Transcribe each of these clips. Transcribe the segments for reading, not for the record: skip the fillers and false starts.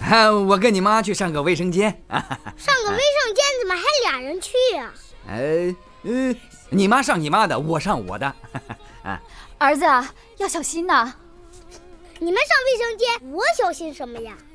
我跟你妈去上个卫生间。 上个卫生间怎么还俩人去呀？ 你妈上你妈的，我上我的。 儿子要小心呐。 你们上卫生间，我小心什么呀？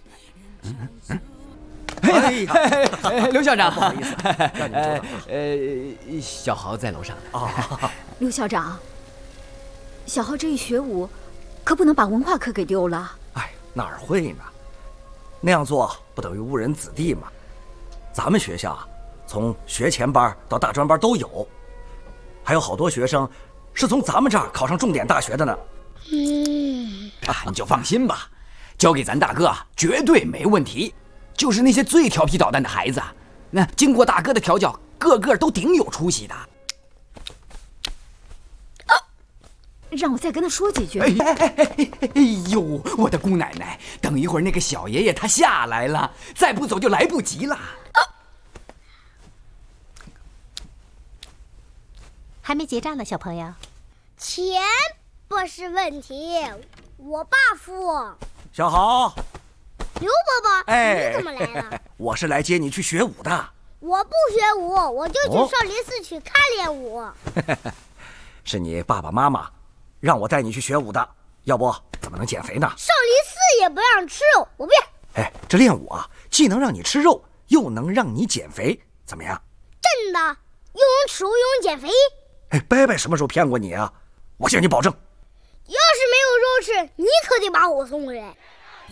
刘校长， 不好意思，让你们久等了。 小豪在楼上呢。 刘校长，小豪这一学武，可不能把文化课给丢了。 哎，哪儿会呢？那样做不等于误人子弟吗？咱们学校啊，从学前班到大专班都有，还有好多学生是从咱们这儿考上重点大学的呢。 你就放心吧，交给咱大哥绝对没问题。就是那些最调皮捣蛋的孩子，那经过大哥的调教，个个都顶有出息的。 让我再跟他说几句。 哎呦，我的姑奶奶！等一会儿那个小爷爷他下来了，再不走就来不及了。 还没结账呢，小朋友。 钱不是问题，我爸付。 小豪， 刘伯伯， 哎， 你怎么来了？ 我是来接你去学武的。 我不学武，我就去少林寺去看练武。 是你爸爸妈妈让我带你去学武的，要不怎么能减肥呢？ 少林寺也不让吃肉，我不要。 哎，这练武啊，既能让你吃肉，又能让你减肥，怎么样？ 真的，又能吃肉又能减肥。 哎，伯伯什么时候骗过你啊？我向你保证， 要是没有肉吃，你可得把我送回来。